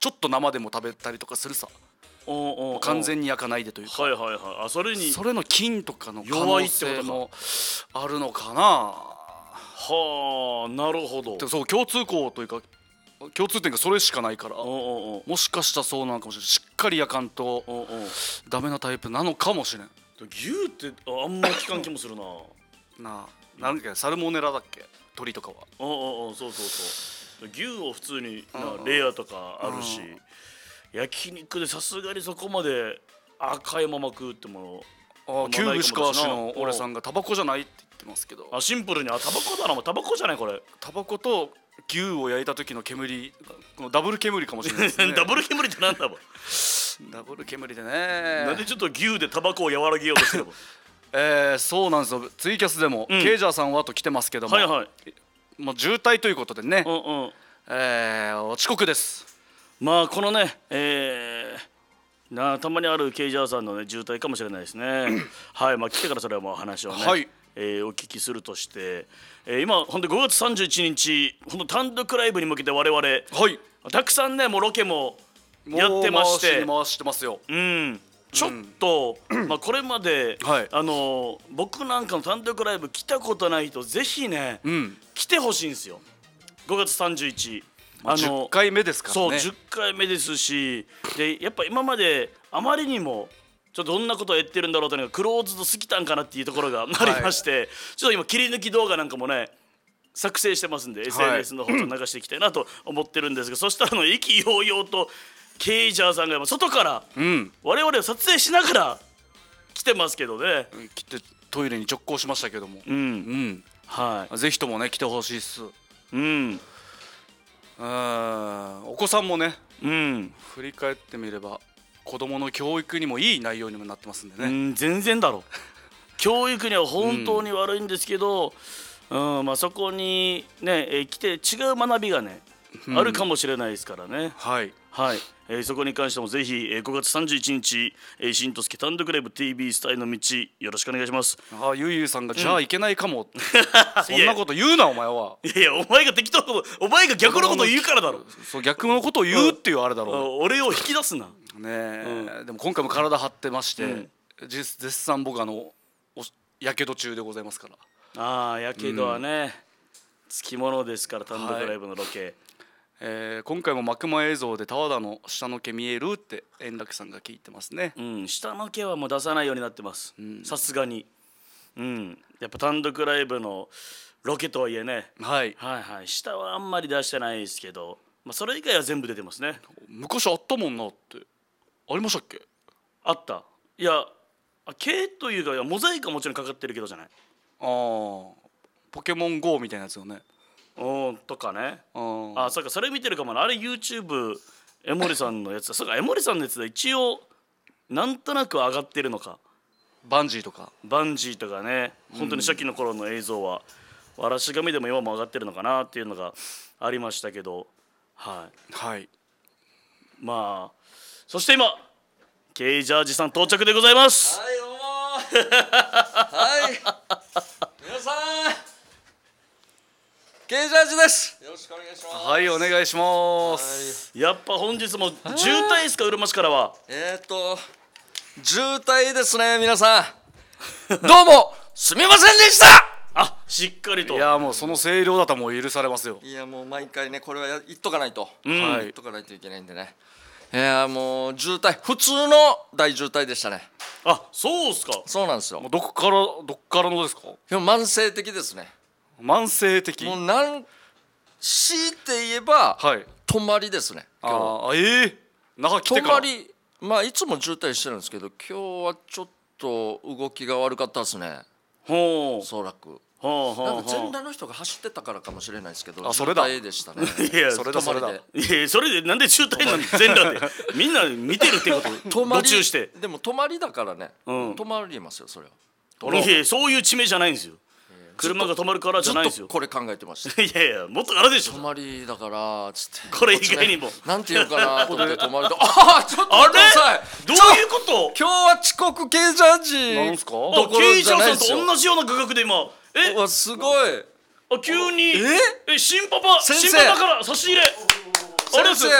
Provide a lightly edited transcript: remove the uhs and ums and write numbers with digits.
ちょっと生でも食べたりとかするさ。完全に焼かないでというか。 はいはいはい。あ、それの菌とかの可能性もあるのかな。 はあ、なるほど。 そう、共通項というか共通点がそれしかないから、もしかしたらそうなのかもしれない。しっかり焼かんとダメなタイプなのかもしれん。 牛ってあんま聞かん気もするな。 なんだっけ、サルモネラだっけ、鳥とかは。 そうそうそう。牛を普通にレアとかあるし、焼肉でさすがにそこまで赤いまま食うってもの旧串川市の俺さんがタバコじゃないって言ってますけど、 シンプルにタバコだな。タバコじゃないこれ。 タバコと牛を焼いた時の煙、このダブル煙かもしれないですね。 ダブル煙ってなんだろう。 ダブル煙でね。 なんでちょっと牛でタバコを和らげようとしてるの。 そうなんですよ。ツイキャスでも、ケイジャーさんはと来てますけども、もう渋滞ということでね、遅刻です。 まあこのね、たまにあるケイジャーさんのね渋滞かもしれないですね。はい、まあ来てからそれはもう話をね、お聞きするとして、今本当に5月31日本当単独ライブに向けて我々、たくさんねもうロケもやってまして、 回してますよ。 ちょっと、まあこれまで、僕なんかの単独ライブ来たことない人ぜひね、来てほしいんですよ。5月31日。 10回目ですからね。 そう、10回目ですし、でやっぱ今まであまりにもちょっとどんなことを言ってるんだろうというのがクローズド過ぎたんかなっていうところがありまして、ちょっと今切り抜き動画なんかもね作成してますんで、SNS の方と流していきたいなと思ってるんですが、そしたら意気揚々とケイジャーさんが外から我々を撮影しながら来てますけどね。 来てトイレに直行しましたけども、ぜひともね来てほしいっす。お子さんもね、振り返ってみれば子供の教育にもいい内容にもなってますんでね。 全然だろ。教育には本当に悪いんですけど、まあそこにね、来て違う学びがね、あるかもしれないですからね。そこに関してもぜひ5月31日新とすけ単独ライブ TV スタイルの道よろしくお願いします。 ゆいゆいさんがじゃあいけないかも、そんなこと言うなお前は。 いやお前が適当なこと、お前が逆のこと言うからだろ。 そう逆のことを言うっていうあれだろう。 俺を引き出すなね。でも今回も体張ってまして、絶賛僕やけど中でございますから。 やけどはねつきものですから、単独ライブのロケ。 今回も幕間映像で田和田の下の毛見えるって円楽さんが聞いてますね。 下の毛はもう出さないようになってます、さすがに。やっぱ単独ライブのロケとはいえね、下はあんまり出してないですけど、それ以外は全部出てますね。 昔あったもんなって。ありましたっけ？ あった。いや毛というかモザイクはもちろんかかってるけどじゃない。 ポケモン GO みたいなやつよね。 とかね。そうか、それ見てるかもな。あれ YouTube 江森さんのやつだ。そうか、江森さんのやつで一応なんとなく上がってるのか。 バンジーとかね、本当に初期の頃の映像はわらし紙でも今も上がってるのかなっていうのがありましたけど、まあそして今ケイジャージさん到着でございます。 どうも皆さんケイジャージです。よろしくお願いします。 お願いします。 やっぱ本日も渋滞ですか、うるま市からは。 渋滞ですね皆さん。どうもすみませんでした。 しっかりと。 いやもうその声量だともう許されますよ。 いやもう毎回ねこれは言っとかないと、言っとかないといけないんでね。いやもう渋滞、普通の大渋滞でしたね。 そうっすか。 そうなんですよ。 どっからのですか？ 慢性的ですね。 慢性的。 もう強いて言えば、泊まりですね。 那覇来てから。 泊まり、いつも渋滞してるんですけど、今日はちょっと動きが悪かったですね。おそらく。なんか全裸の人が走ってたからかもしれないですけど、 それだ。 渋滞でしたね。 いやそれだ。 いやそれでなんで渋滞なん全裸でみんな見てるってこと。途中して。 でも泊まりだからね。泊まりますよそれは。 そういう地名じゃないんですよ。車が止まるからじゃないんですよ。 これ考えてました。 いやもっとあるでしょ。 泊まりだからつって。 これ以外にもなんていうかなと思って泊まりと。ちょっとあれどういうこと？ 今日は遅刻ケイジャージ。 なんすか？ ケイジャーさんと同じような価格で今。 すごい。 急に新パパから差し入れ。 先生